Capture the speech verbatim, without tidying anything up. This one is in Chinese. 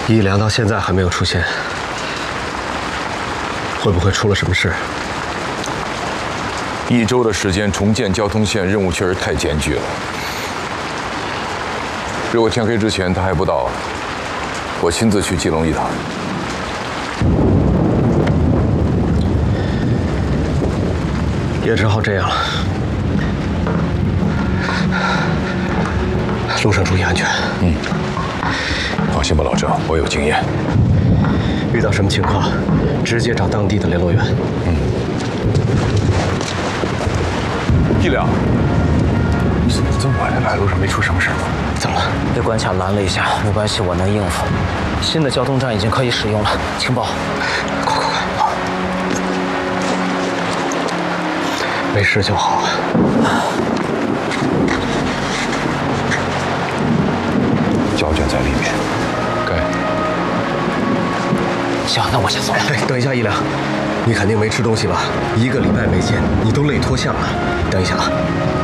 一良到现在还没有出现，会不会出了什么事？ 一周的时间重建交通线，任务确实太艰巨了。如果天黑之前他还不到，我亲自去基隆一趟。 也只好这样了。路上注意安全。 嗯，放心吧，老郑，我有经验。 遇到什么情况，直接找当地的联络员。 嗯。一良，你怎么这么晚才来？路上没出什么事吧？ 怎么了？ 被关卡拦了一下，没关系，我能应付。新的交通站已经可以使用了，请报。 快快快！好，没事就好。 胶卷在里面。该。 行，那我先走了。 哎，等一下，一良，你肯定没吃东西吧？一个礼拜没见，你都累脱相了。等一下啊。